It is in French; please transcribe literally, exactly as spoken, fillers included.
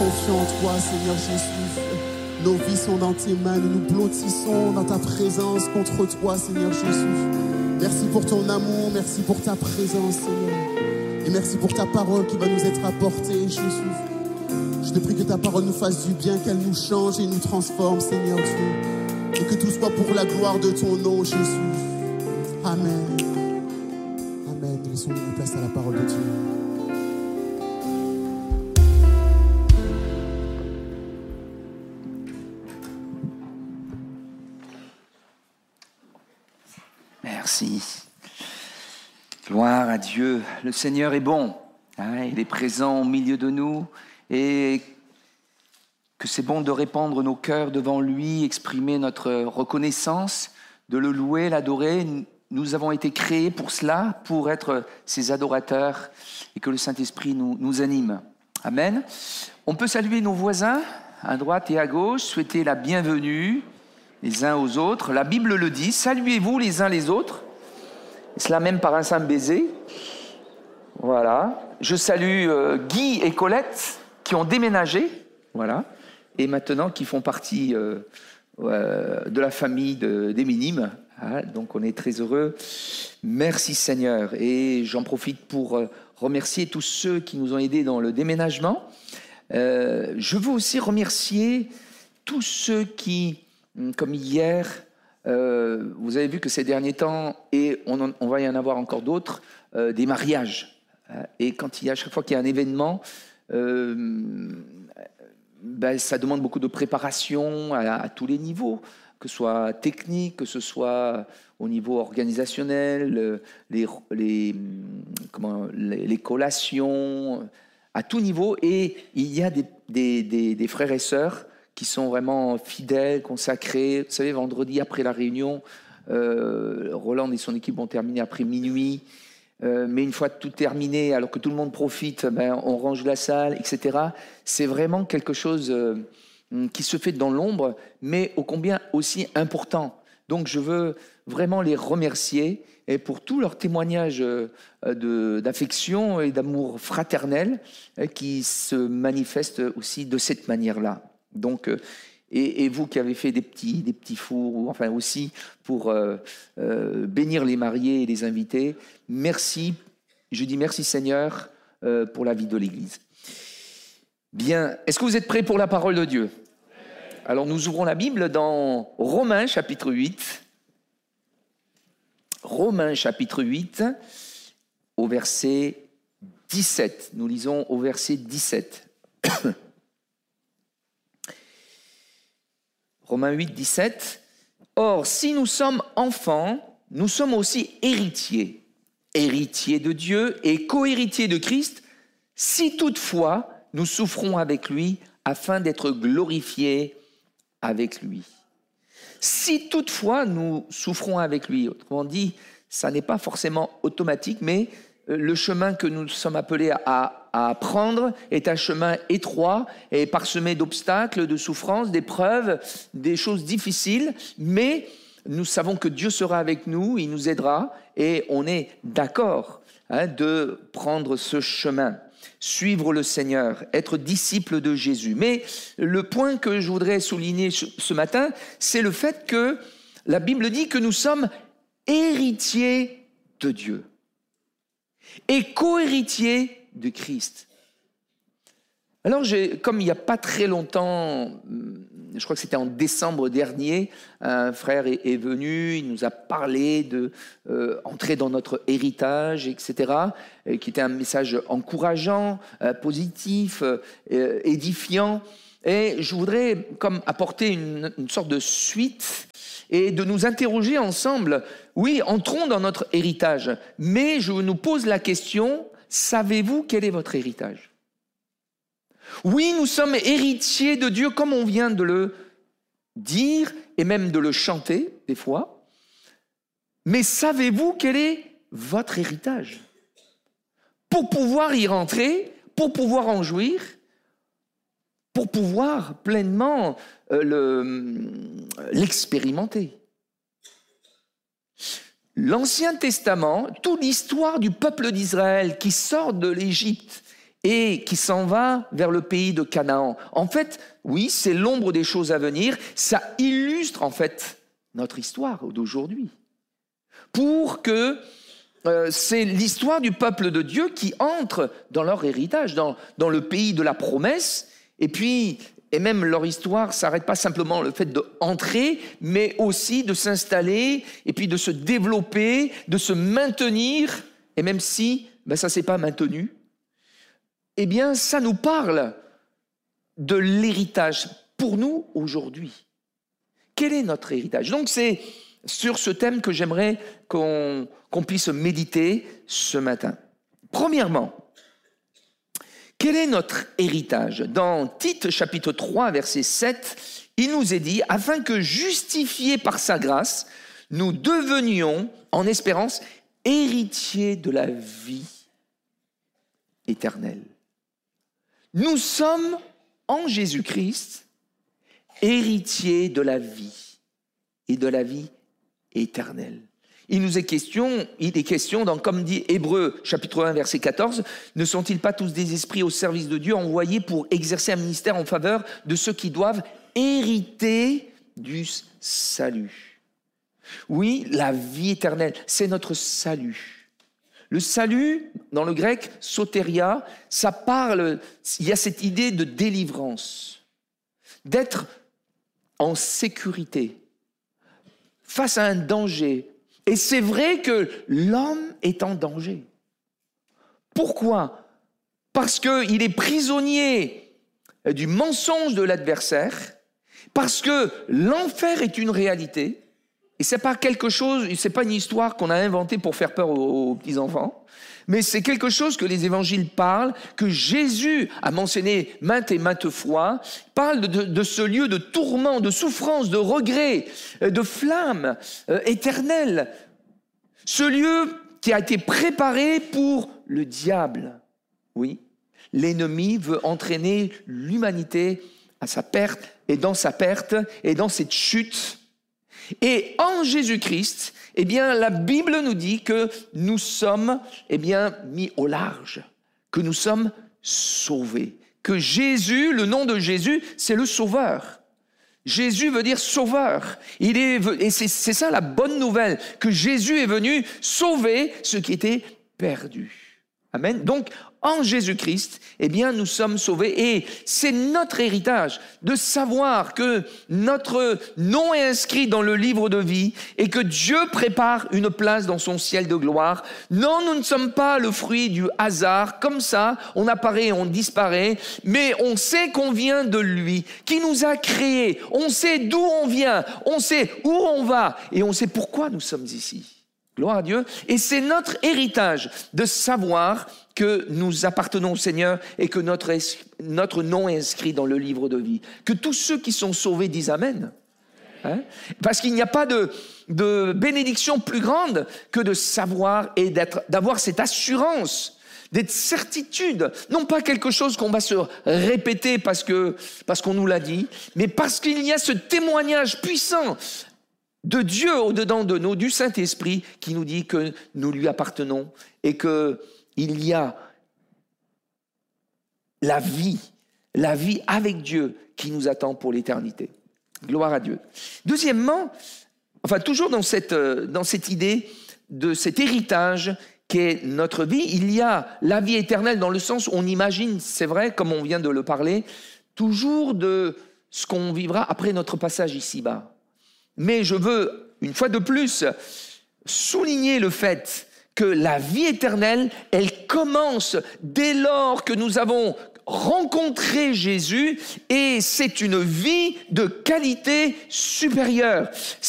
confiants en toi, Seigneur Jésus. Nos vies sont dans tes mains, nous nous blottissons dans ta présence contre toi, Seigneur Jésus. Merci pour ton amour, merci pour ta présence, Seigneur. Et merci pour ta parole qui va nous être apportée, Jésus. Je te prie que ta parole nous fasse du bien, qu'elle nous change et nous transforme, Seigneur Dieu. Et que tout soit pour la gloire de ton nom, Jésus. Amen. Amen. Laissons-nous place à la parole de Dieu. Merci. Gloire à Dieu. Le Seigneur est bon. Hein, il est présent au milieu de nous. Et que c'est bon de répandre nos cœurs devant lui, exprimer notre reconnaissance, de le louer, l'adorer. Nous avons été créés pour cela, pour être ses adorateurs, et que le Saint-Esprit nous, nous anime. Amen. On peut saluer nos voisins à droite et à gauche, souhaiter la bienvenue les uns aux autres. La Bible le dit, saluez-vous les uns les autres, et cela même par un simple baiser. Voilà. Je salue euh, Guy et Colette qui ont déménagé, voilà, et maintenant qui font partie euh, euh, de la famille de, des Minimes. Hein, donc on est très heureux. Merci Seigneur. Et j'en profite pour euh, remercier tous ceux qui nous ont aidés dans le déménagement. Euh, je veux aussi remercier tous ceux qui, comme hier, euh, vous avez vu que ces derniers temps, et on, en, on va y en avoir encore d'autres, euh, des mariages. Et quand il y a, chaque fois qu'il y a un événement, euh, ben, ça demande beaucoup de préparation à, à tous les niveaux, que ce soit technique, que ce soit au niveau organisationnel, les, les, comment, les, les collations, à tout niveau. Et il y a des, des, des, des frères et sœurs qui sont vraiment fidèles, consacrés. Vous savez, vendredi après la réunion, euh, Roland et son équipe ont terminé après minuit. Euh, mais une fois tout terminé, alors que tout le monde profite, ben, on range la salle, et cetera. C'est vraiment quelque chose euh, qui se fait dans l'ombre, mais ô combien aussi important. Donc je veux vraiment les remercier et pour tous leurs témoignages euh, de, d'affection et d'amour fraternel euh, qui se manifestent aussi de cette manière-là. Donc, euh, et, et vous qui avez fait des petits, des petits fours, ou enfin aussi pour euh, euh, bénir les mariés et les invités, merci, je dis merci Seigneur euh, pour la vie de l'Église. Bien, est-ce que vous êtes prêts pour la parole de Dieu ? Alors nous ouvrons la Bible dans Romains chapitre huit. Romains chapitre huit, au verset dix-sept. Nous lisons au verset dix-sept. Romains huit, dix-sept. Or, si nous sommes enfants, nous sommes aussi héritiers, héritiers de Dieu et co-héritiers de Christ, si toutefois nous souffrons avec lui afin d'être glorifiés avec lui. Si toutefois nous souffrons avec lui, autrement dit, ça n'est pas forcément automatique, mais le chemin que nous sommes appelés à, à prendre est un chemin étroit et parsemé d'obstacles, de souffrances, d'épreuves, des choses difficiles, mais nous savons que Dieu sera avec nous, il nous aidera et on est d'accord hein, de prendre ce chemin, suivre le Seigneur, être disciple de Jésus. Mais le point que je voudrais souligner ce matin, c'est le fait que la Bible dit que nous sommes héritiers de Dieu et co-héritier de Christ. Alors, j'ai, comme il n'y a pas très longtemps, je crois que c'était en décembre dernier, un frère est, est venu, il nous a parlé de euh, entrer dans notre héritage, et cetera, et qui était un message encourageant, euh, positif, euh, édifiant. Et je voudrais comme apporter une, une sorte de suite et de nous interroger ensemble. Oui, entrons dans notre héritage, mais je nous pose la question, savez-vous quel est votre héritage ? Oui, nous sommes héritiers de Dieu, comme on vient de le dire et même de le chanter des fois. Mais savez-vous quel est votre héritage ? Pour pouvoir y rentrer, pour pouvoir en jouir, pour pouvoir pleinement euh, le, l'expérimenter. L'Ancien Testament, toute l'histoire du peuple d'Israël qui sort de l'Égypte et qui s'en va vers le pays de Canaan. En fait, oui, c'est l'ombre des choses à venir. Ça illustre en fait notre histoire d'aujourd'hui. Pour que euh, c'est l'histoire du peuple de Dieu qui entre dans leur héritage, dans, dans le pays de la promesse. Et puis, et même leur histoire ne s'arrête pas simplement le fait d'entrer, mais aussi de s'installer et puis de se développer, de se maintenir. Et même si ben, ça ne s'est pas maintenu, eh bien, ça nous parle de l'héritage pour nous aujourd'hui. Quel est notre héritage? Donc, c'est sur ce thème que j'aimerais qu'on, qu'on puisse méditer ce matin. Premièrement, quel est notre héritage? Dans Tite, chapitre trois, verset sept, il nous est dit « Afin que, justifiés par sa grâce, nous devenions, en espérance, héritiers de la vie éternelle. » Nous sommes en Jésus-Christ héritiers de la vie et de la vie éternelle. Il nous est question, il est question, dans, comme dit Hébreux chapitre un verset quatorze, ne sont-ils pas tous des esprits au service de Dieu envoyés pour exercer un ministère en faveur de ceux qui doivent hériter du salut? Oui, la vie éternelle, c'est notre salut. Le salut, dans le grec, soteria, ça parle, il y a cette idée de délivrance, d'être en sécurité face à un danger. Et c'est vrai que l'homme est en danger. Pourquoi? Parce qu'il est prisonnier du mensonge de l'adversaire, parce que l'enfer est une réalité. Et ce n'est pas quelque chose, ce n'est pas une histoire qu'on a inventée pour faire peur aux, aux petits-enfants, mais c'est quelque chose que les évangiles parlent, que Jésus a mentionné maintes et maintes fois, parle de, de ce lieu de tourment, de souffrance, de regret, de flamme euh, éternelle. Ce lieu qui a été préparé pour le diable. Oui, l'ennemi veut entraîner l'humanité à sa perte, et dans sa perte, et dans cette chute. Et en Jésus-Christ, eh bien, la Bible nous dit que nous sommes eh bien, mis au large, que nous sommes sauvés, que Jésus, le nom de Jésus, c'est le Sauveur. Jésus veut dire sauveur. Il est, et c'est, c'est ça la bonne nouvelle, que Jésus est venu sauver ce qui était perdu. Amen. Donc, en Jésus-Christ, eh bien, nous sommes sauvés. Et c'est notre héritage de savoir que notre nom est inscrit dans le livre de vie et que Dieu prépare une place dans son ciel de gloire. Non, nous ne sommes pas le fruit du hasard. Comme ça, on apparaît, on disparaît. Mais on sait qu'on vient de lui, qui nous a créés. On sait d'où on vient. On sait où on va. Et on sait pourquoi nous sommes ici. Gloire à Dieu. Et c'est notre héritage de savoir que nous appartenons au Seigneur et que notre, notre nom est inscrit dans le livre de vie. Que tous ceux qui sont sauvés disent Amen. Hein? Parce qu'il n'y a pas de, de bénédiction plus grande que de savoir et d'être, d'avoir cette assurance, d'être certitude. Non pas quelque chose qu'on va se répéter parce, que, parce qu'on nous l'a dit, mais parce qu'il y a ce témoignage puissant de Dieu au-dedans de nous, du Saint-Esprit, qui nous dit que nous lui appartenons et qu'il y a la vie, la vie avec Dieu qui nous attend pour l'éternité. Gloire à Dieu. Deuxièmement, enfin toujours dans cette, dans cette idée de cet héritage qu'est notre vie, il y a la vie éternelle dans le sens où on imagine, c'est vrai, comme on vient de le parler, toujours de ce qu'on vivra après notre passage ici-bas. Mais je veux, une fois de plus, souligner le fait que la vie éternelle, elle commence dès lors que nous avons rencontré Jésus et c'est une vie de qualité supérieure.